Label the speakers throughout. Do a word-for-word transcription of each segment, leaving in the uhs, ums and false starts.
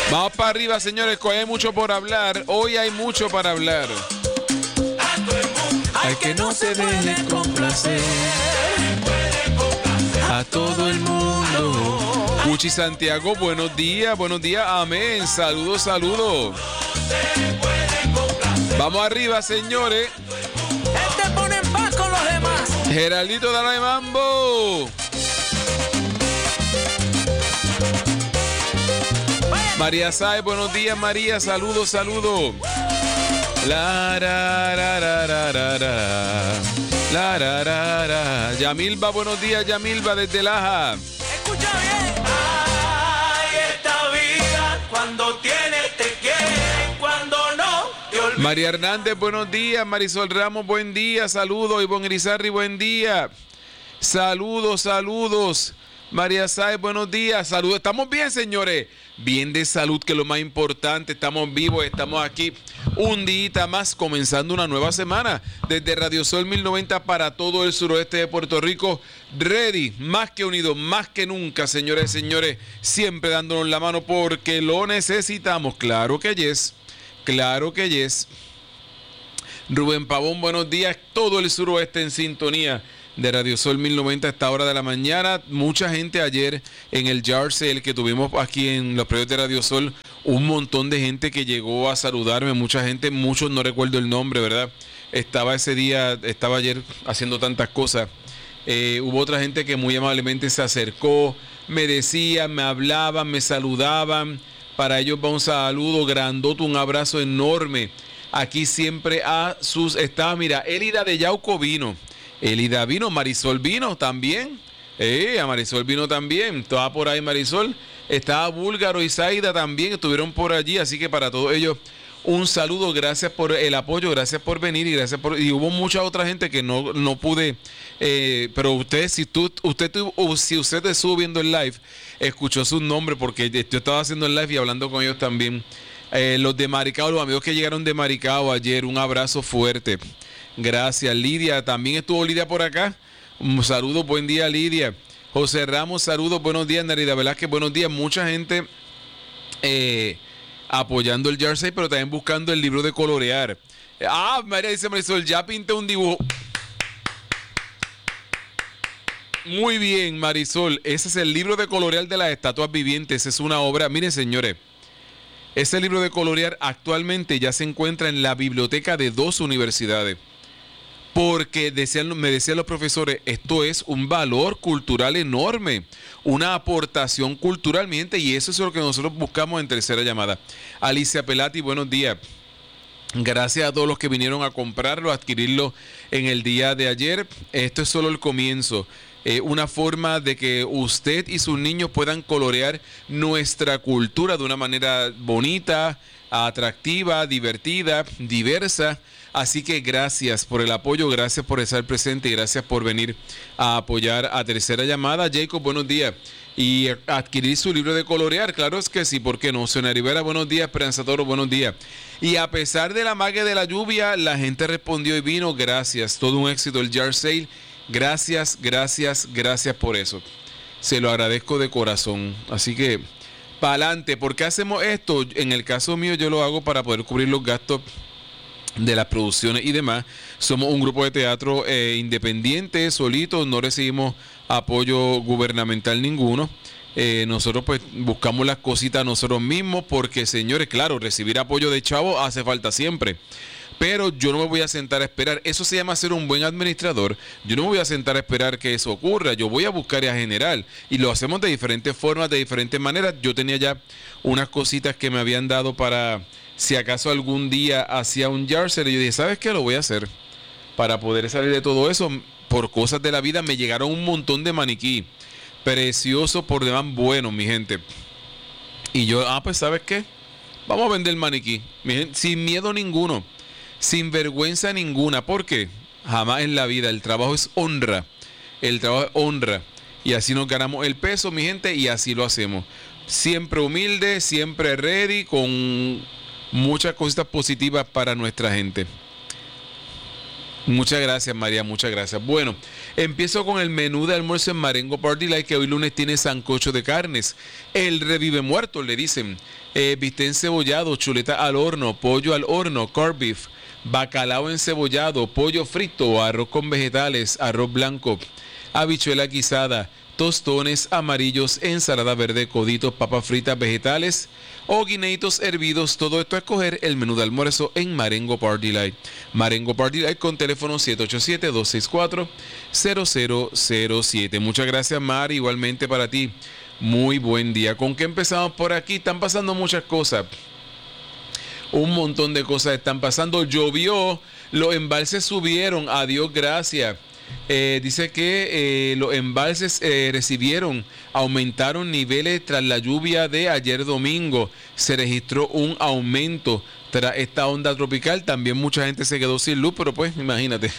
Speaker 1: Vamos para arriba, señores, que hoy hay mucho por hablar. Hoy hay mucho para hablar.
Speaker 2: Hay que no se deje complacer.
Speaker 1: A todo el mundo. Cuchi Santiago, buenos días, buenos días, amén. Saludos, saludos. Vamos arriba, señores.
Speaker 2: Este pone en paz con los demás.
Speaker 1: Geraldito, dale de mambo. María Sáez, buenos días, María. Saludos, saludos. La, ra, ra, ra, ra, ra, ra. La, ra, ra, ra. Yamilba, buenos días, Yamilba, desde Laja.
Speaker 2: Escucha bien. Ay, esta vida, cuando tienes te quieren, cuando no te olvidan.
Speaker 1: María Hernández, buenos días. Marisol Ramos, buen día. Saludos. Ivonne Irizarry, buen día. Saludos, saludos. María Sáez, buenos días. Saludos. ¿Estamos bien, señores? Bien de salud, que es lo más importante. Estamos vivos, estamos aquí un día más, comenzando una nueva semana desde Radio Sol mil noventa para todo el suroeste de Puerto Rico. Ready, más que unidos, más que nunca, señores y señores, siempre dándonos la mano porque lo necesitamos. Claro que yes, claro que yes. Rubén Pavón, buenos días. Todo el suroeste en sintonía de Radio Sol mil noventa a esta hora de la mañana. Mucha gente ayer en el yard sale que tuvimos aquí en los predios de Radio Sol, un montón de gente que llegó a saludarme, mucha gente, muchos no recuerdo el nombre, ¿verdad? Estaba ese día, estaba ayer haciendo tantas cosas. Eh, hubo otra gente que muy amablemente se acercó, me decían, me hablaban, me saludaban. Para ellos va un saludo grandote, un abrazo enorme. Aquí siempre a sus, estaba, mira, Elida de Yauco vino. Elida vino, Marisol vino también. Eh, a Marisol vino también. Estaba por ahí Marisol. Estaba Búlgaro y Zaida también. Estuvieron por allí. Así que para todos ellos, un saludo. Gracias por el apoyo. Gracias por venir. Y gracias por. Y hubo mucha otra gente que no, no pude. Eh, pero usted, si tú, usted, si usted estuvo viendo el live, escuchó su nombre porque yo estaba haciendo el live y hablando con ellos también. Eh, los de Maricao, los amigos que llegaron de Maricao ayer, un abrazo fuerte. Gracias, Lidia. También estuvo Lidia por acá. Un saludo, buen día, Lidia. José Ramos, saludos, buenos días. Narida Velázquez, buenos días. Mucha gente eh, apoyando el jersey, pero también buscando el libro de colorear. Ah, María dice Marisol, ya pinté un dibujo. Muy bien, Marisol. Ese es el libro de colorear de las estatuas vivientes. Es una obra, miren, señores. Ese libro de colorear actualmente ya se encuentra en la biblioteca de dos universidades. Porque decían, me decían los profesores, esto es un valor cultural enorme, una aportación cultural, mi gente, y eso es lo que nosotros buscamos en Tercera Llamada. Alicia Pelati, buenos días. Gracias a todos los que vinieron a comprarlo, a adquirirlo en el día de ayer. Esto es solo el comienzo. Eh, una forma de que usted y sus niños puedan colorear nuestra cultura de una manera bonita, atractiva, divertida, diversa. Así que gracias por el apoyo, gracias por estar presente y gracias por venir a apoyar a Tercera Llamada. Jacob, buenos días. Y adquirir su libro de colorear, claro es que sí, ¿por qué no? Sonia Rivera, buenos días. Esperanza Toro, buenos días. Y a pesar de la magia de la lluvia, la gente respondió y vino, gracias. Todo un éxito el yard sale. Gracias, gracias, gracias por eso. Se lo agradezco de corazón. Así que, para adelante. ¿Por qué hacemos esto? En el caso mío, yo lo hago para poder cubrir los gastos de las producciones y demás. Somos un grupo de teatro eh, independiente, solitos, no recibimos apoyo gubernamental ninguno. Eh, nosotros pues buscamos las cositas nosotros mismos porque, señores, claro, recibir apoyo de chavo hace falta siempre. Pero yo no me voy a sentar a esperar. Eso se llama ser un buen administrador. Yo no me voy a sentar a esperar que eso ocurra. Yo voy a buscar y a generar. Y lo hacemos de diferentes formas, de diferentes maneras. Yo tenía ya unas cositas que me habían dado para, si acaso algún día hacía un yard sale. Y yo dije, ¿sabes qué? Lo voy a hacer. Para poder salir de todo eso, por cosas de la vida, me llegaron un montón de maniquí. Precioso, por demás, bueno, mi gente. Y yo, ah, pues, ¿sabes qué? Vamos a vender maniquí. Mi gente, sin miedo ninguno. Sin vergüenza ninguna, porque jamás en la vida el trabajo es honra, el trabajo es honra y así nos ganamos el peso, mi gente, y así lo hacemos, siempre humilde, siempre ready, con muchas cosas positivas para nuestra gente. Muchas gracias, María, muchas gracias. Bueno, empiezo con el menú de almuerzo en Marengo Party Light, que hoy lunes tiene sancocho de carnes. El revive muerto, le dicen. Eh, bistec encebollado, chuleta al horno, pollo al horno, corned beef, bacalao encebollado, pollo frito, arroz con vegetales, arroz blanco, habichuela guisada, tostones amarillos, ensalada verde, coditos, papas fritas, vegetales o guineitos hervidos. Todo esto a escoger el menú de almuerzo en Marengo Party Light. Marengo Party Light con teléfono siete ocho siete, dos seis cuatro, cero cero cero siete. Muchas gracias, Mari, igualmente para ti. Muy buen día. ¿Con qué empezamos por aquí? Están pasando muchas cosas. Un montón de cosas están pasando. Llovió, los embalses subieron, a Dios gracias. Eh, dice que eh, los embalses eh, recibieron, aumentaron niveles tras la lluvia de ayer domingo. Se registró un aumento tras esta onda tropical. También mucha gente se quedó sin luz, pero pues imagínate.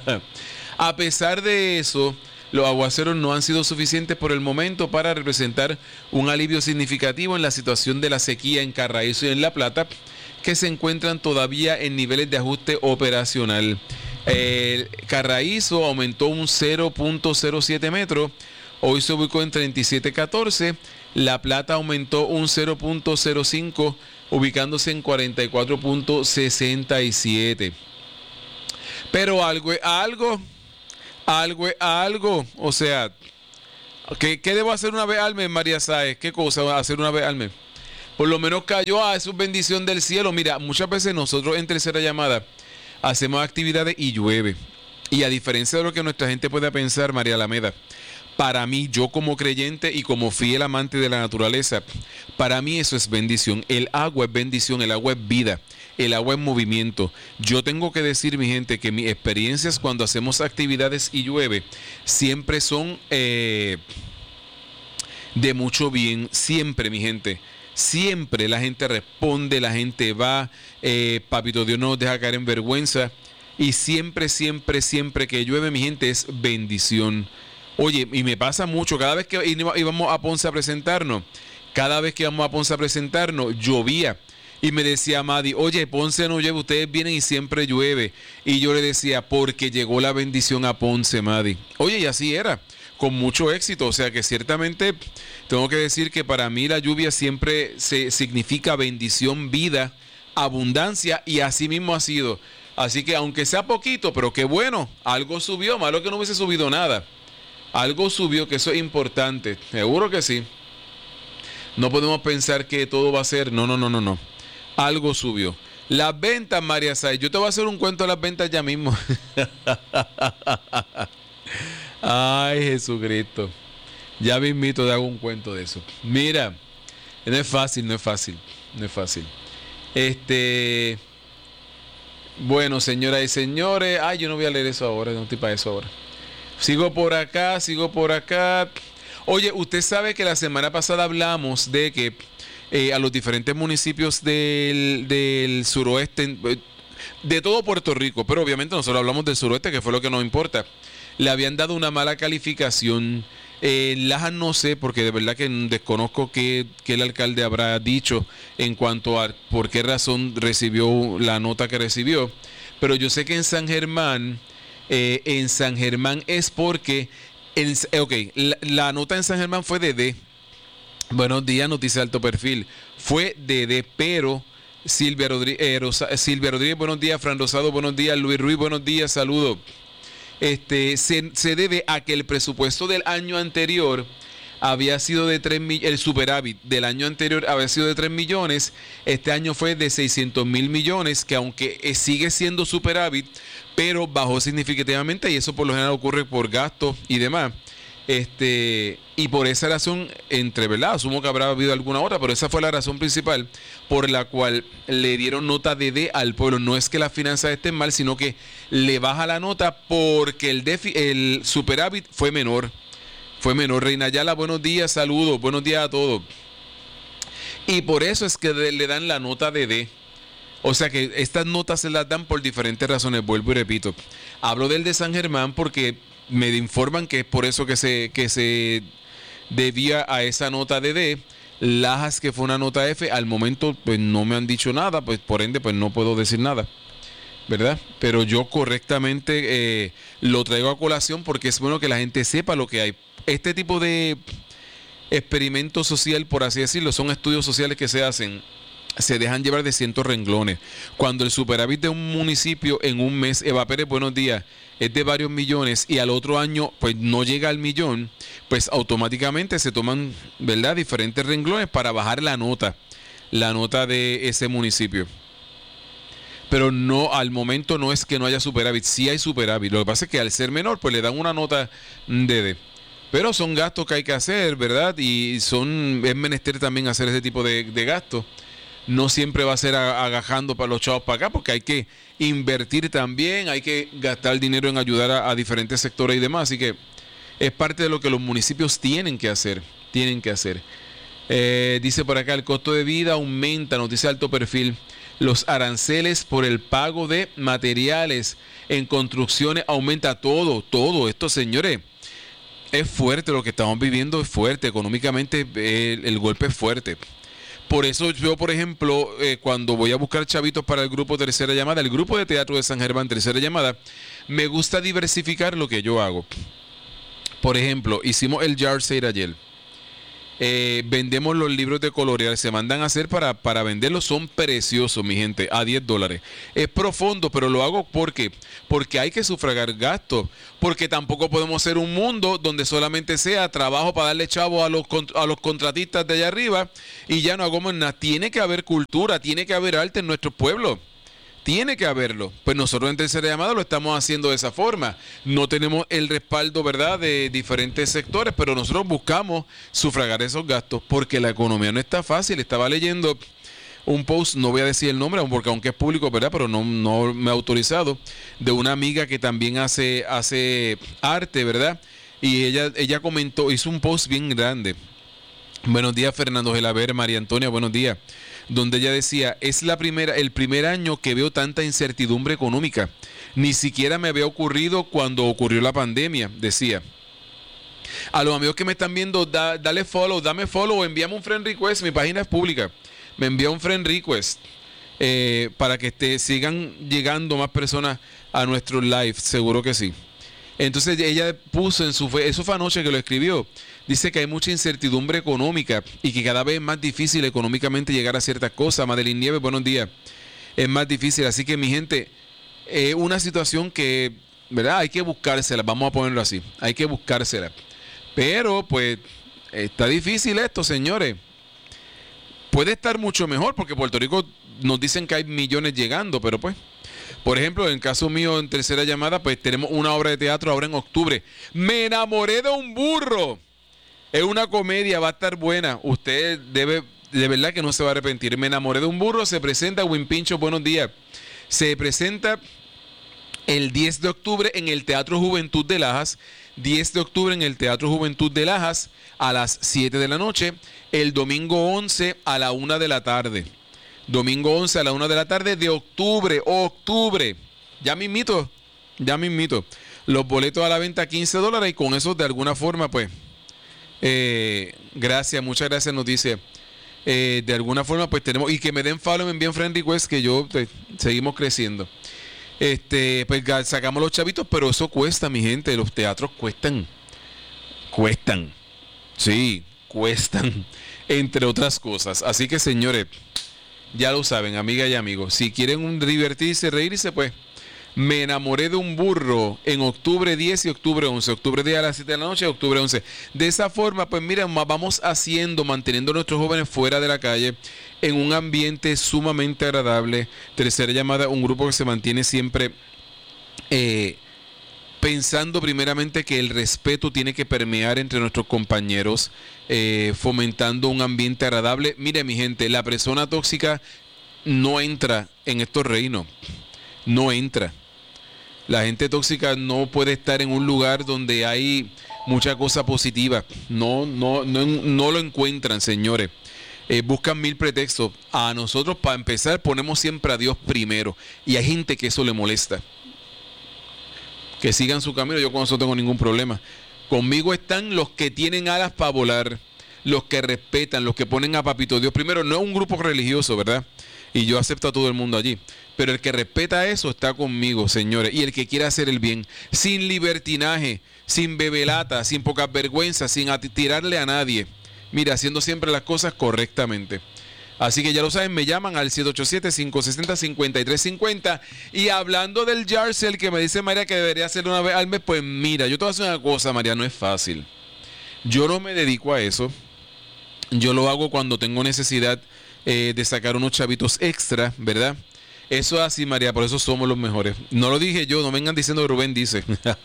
Speaker 1: A pesar de eso, los aguaceros no han sido suficientes por el momento para representar un alivio significativo en la situación de la sequía en Carraízo y en La Plata, que se encuentran todavía en niveles de ajuste operacional. El Carraízo aumentó un cero punto cero siete metros, hoy se ubicó en treinta y siete catorce. La Plata aumentó un cero punto cero cinco, ubicándose en cuarenta y cuatro punto sesenta y siete. Pero algo es algo, algo es algo. O sea, ¿qué, qué debo hacer una vez al mes, María Sáez? ¿Qué cosa hacer una vez al mes? Por lo menos cayó, a su bendición del cielo. Mira, muchas veces nosotros en Tercera Llamada hacemos actividades y llueve. Y a diferencia de lo que nuestra gente pueda pensar, María Alameda, para mí, yo como creyente y como fiel amante de la naturaleza, para mí eso es bendición. El agua es bendición, el agua es vida, el agua es movimiento. Yo tengo que decir, mi gente, que mis experiencias cuando hacemos actividades y llueve siempre son eh, de mucho bien. Siempre, mi gente. Siempre la gente responde, la gente va, eh, papito Dios no nos deja caer en vergüenza. Y siempre, siempre, siempre que llueve, mi gente, es bendición. Oye, y me pasa mucho, cada vez que íbamos a Ponce a presentarnos, cada vez que íbamos a Ponce a presentarnos, llovía. Y me decía Madi, oye, Ponce no llueve, ustedes vienen y siempre llueve. Y yo le decía, porque llegó la bendición a Ponce, Madi. Oye, y así era, con mucho éxito. O sea que ciertamente tengo que decir que para mí la lluvia siempre se significa bendición, vida, abundancia, y así mismo ha sido. Así que aunque sea poquito, pero qué bueno, algo subió, malo que no hubiese subido nada. Algo subió, que eso es importante, seguro que sí. No podemos pensar que todo va a ser, no, no, no, no, no. Algo subió. Las ventas, María Sáez, yo te voy a hacer un cuento de las ventas ya mismo. Ay, Jesucristo. Ya mismito te hago un cuento de eso. Mira, no es fácil, no es fácil, no es fácil. Este, bueno, señoras y señores, ay, yo no voy a leer eso ahora, no estoy para eso ahora. Sigo por acá, sigo por acá. Oye, usted sabe que la semana pasada hablamos de que eh, a los diferentes municipios del, del suroeste, de todo Puerto Rico, pero obviamente nosotros hablamos del suroeste, que fue lo que nos importa, le habían dado una mala calificación. Eh, Laja no sé, porque de verdad que desconozco qué, qué el alcalde habrá dicho en cuanto a por qué razón recibió la nota que recibió, pero yo sé que en San Germán, eh, en San Germán es porque, el, ok, la, la nota en San Germán fue de D. Buenos días, noticia de alto perfil. Fue de D, pero Silvia Rodríguez, eh, Rosa, Silvia Rodríguez, buenos días. Fran Rosado, buenos días. Luis Ruiz, buenos días, saludos. Este, se, se debe a que el presupuesto del año anterior había sido de tres millones, el superávit del año anterior había sido de tres millones, este año fue de seiscientos mil millones, que aunque sigue siendo superávit, pero bajó significativamente, y eso por lo general ocurre por gastos y demás. Este, y por esa razón, entre verdad, asumo que habrá habido alguna otra, pero esa fue la razón principal por la cual le dieron nota de D al pueblo. No es que las finanzas estén mal, sino que le baja la nota porque el, defi- el superávit fue menor. Fue menor. Reina Ayala, buenos días, saludos, buenos días a todos. Y por eso es que le dan la nota de D. O sea que estas notas se las dan por diferentes razones, vuelvo y repito. Hablo del de San Germán porque me informan que es por eso que se, que se debía a esa nota de D. Lajas, que fue una nota F, al momento pues no me han dicho nada, pues por ende pues no puedo decir nada. ¿verdad? Pero yo correctamente eh, lo traigo a colación porque es bueno que la gente sepa lo que hay. Este tipo de experimento social, por así decirlo, son estudios sociales que se hacen, se dejan llevar de cientos renglones. Cuando el superávit de un municipio en un mes, Eva Pérez, buenos días, es de varios millones y al otro año pues no llega al millón, pues automáticamente se toman, ¿verdad?, diferentes renglones para bajar la nota, la nota de ese municipio. Pero no, al momento no es que no haya superávit, sí hay superávit. Lo que pasa es que al ser menor, pues le dan una nota de D. Pero son gastos que hay que hacer, ¿verdad? Y son, es menester también hacer ese tipo de, de gastos. No siempre va a ser agajando para los chavos para acá, porque hay que invertir también, hay que gastar dinero en ayudar a, a diferentes sectores y demás. Así que es parte de lo que los municipios tienen que hacer, tienen que hacer. Eh, dice por acá, el costo de vida aumenta, nos dice Alto Perfil. Los aranceles por el pago de materiales en construcciones aumenta todo, todo. Esto, señores, es fuerte lo que estamos viviendo, es fuerte. Económicamente el, el golpe es fuerte. Por eso yo, por ejemplo, eh, cuando voy a buscar chavitos para el grupo Tercera Llamada, el grupo de teatro de San Germán Tercera Llamada, me gusta diversificar lo que yo hago. Por ejemplo, hicimos el yard sale ayer. Eh, vendemos los libros de colorear, se mandan a hacer para, para venderlos, son preciosos, mi gente, a diez dólares. Es profundo, pero lo hago porque, porque hay que sufragar gastos, porque tampoco podemos ser un mundo donde solamente sea trabajo para darle chavo a los, a los contratistas de allá arriba y ya no hagamos nada. Tiene que haber cultura, tiene que haber arte en nuestro pueblo. Tiene que haberlo. Pues nosotros en Tercera Llamada lo estamos haciendo de esa forma. No tenemos el respaldo, ¿verdad?, de diferentes sectores, pero nosotros buscamos sufragar esos gastos porque la economía no está fácil. Estaba leyendo un post, no voy a decir el nombre, porque aunque es público, ¿verdad?, pero no, no me ha autorizado, de una amiga que también hace, hace arte, ¿verdad? Y ella, ella comentó, hizo un post bien grande. Buenos días, Fernando Gelaber, María Antonia, buenos días. Donde ella decía, es la primera, el primer año que veo tanta incertidumbre económica. Ni siquiera me había ocurrido cuando ocurrió la pandemia, decía. A los amigos que me están viendo, da, dale follow, dame follow o envíame un friend request, mi página es pública. Me envía un friend request eh, para que te sigan llegando más personas a nuestro live, seguro que sí. Entonces ella puso en su, eso fue anoche que lo escribió, dice que hay mucha incertidumbre económica y que cada vez es más difícil económicamente llegar a ciertas cosas. Madeline Nieves, buenos días. Es más difícil, así que mi gente, es eh, una situación que, ¿verdad?, hay que buscársela, vamos a ponerlo así, hay que buscársela. Pero pues está difícil esto, señores. Puede estar mucho mejor porque Puerto Rico nos dicen que hay millones llegando, pero pues... Por ejemplo, en el caso mío, en Tercera Llamada, pues tenemos una obra de teatro ahora en octubre. Me enamoré de un burro. Es una comedia, va a estar buena. Usted debe, de verdad que no se va a arrepentir. Me enamoré de un burro, se presenta, Winpincho, buenos días. Se presenta el diez de octubre en el Teatro Juventud de Lajas. diez de octubre en el Teatro Juventud de Lajas a las siete de la noche. El domingo once a la una de la tarde. Domingo once a la una de la tarde de octubre, octubre. Ya mismito, ya mismito. Los boletos a la venta quince dólares y con eso de alguna forma, pues, eh, gracias, muchas gracias, nos dice. Eh, de alguna forma, pues tenemos, y que me den follow, me envíen friend request, que yo, pues, seguimos creciendo. Este, pues sacamos los chavitos, pero eso cuesta, mi gente. Los teatros cuestan. Cuestan. Sí, cuestan. Entre otras cosas. Así que, señores, ya lo saben, amigas y amigos. Si quieren un divertirse, reírse, pues Me enamoré de un burro en octubre diez y octubre once. Octubre diez a las siete de la noche, octubre once. De esa forma, pues miren, vamos haciendo, manteniendo a nuestros jóvenes fuera de la calle en un ambiente sumamente agradable. Tercera Llamada, un grupo que se mantiene siempre eh, pensando primeramente que el respeto tiene que permear entre nuestros compañeros, eh, fomentando un ambiente agradable. Mire, mi gente, la persona tóxica no entra en estos reinos. No entra. La gente tóxica no puede estar en un lugar donde hay mucha cosa positiva. No, no, no, no lo encuentran, señores. Eh, buscan mil pretextos. A nosotros, para empezar, ponemos siempre a Dios primero. Y hay gente que eso le molesta. Que sigan su camino. Yo con eso no tengo ningún problema. Conmigo están los que tienen alas para volar. los que respetan, los que ponen a Papito Dios primero. No es un grupo religioso, ¿verdad? Y yo acepto a todo el mundo allí. Pero el que respeta eso está conmigo, señores. Y el que quiere hacer el bien, sin libertinaje, sin bebelata, sin pocas vergüenzas, sin tirarle a nadie. Mira, haciendo siempre las cosas correctamente. Así que ya lo saben, me llaman al siete ocho siete, cinco seis cero, cinco tres cinco cero. Y hablando del yard sale que me dice María que debería hacer una vez al mes, pues mira, yo te voy a decir una cosa, María, no es fácil. Yo no me dedico a eso. Yo lo hago cuando tengo necesidad eh, de sacar unos chavitos extra, ¿verdad? Eso es así, María, por eso somos los mejores. No lo dije yo, no vengan diciendo que Rubén dice.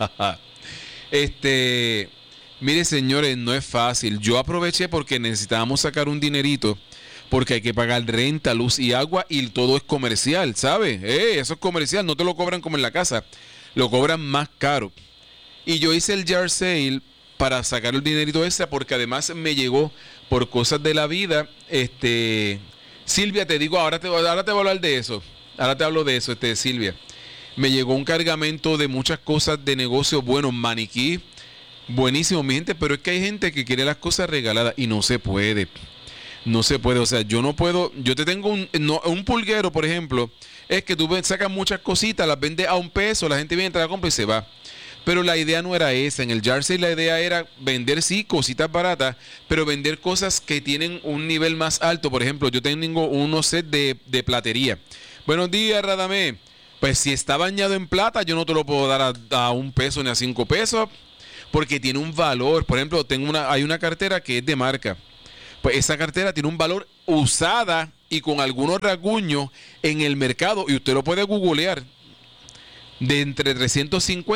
Speaker 1: este, mire, señores, no es fácil. Yo aproveché porque necesitábamos sacar un dinerito. Porque hay que pagar renta, luz y agua y todo es comercial, ¿sabes? Eh, eso es comercial, no te lo cobran como en la casa, lo cobran más caro. Y yo hice el yard sale para sacar el dinerito ese porque además me llegó por cosas de la vida. Este, Silvia, te digo, ahora te, ahora te voy a hablar de eso, ahora te hablo de eso, este, Silvia. Me llegó un cargamento de muchas cosas de negocio, bueno, maniquí, buenísimo, mi gente, pero es que hay gente que quiere las cosas regaladas y no se puede. No se puede, o sea, yo no puedo, yo te tengo un, no, un pulguero, por ejemplo, es que tú sacas muchas cositas, las vendes a un peso, la gente viene, te la compra y se va. Pero la idea no era esa, en el yard sale la idea era vender, sí, cositas baratas, pero vender cosas que tienen un nivel más alto. Por ejemplo, yo tengo unos set de, de platería. Buenos días, Radamé. Pues si está bañado en plata, yo no te lo puedo dar a, a un peso ni a cinco pesos, porque tiene un valor. Por ejemplo, tengo una, hay una cartera que es de marca. Pues esa cartera tiene un valor usada y con algunos rasguños en el mercado, y usted lo puede googlear, de entre trescientos cincuenta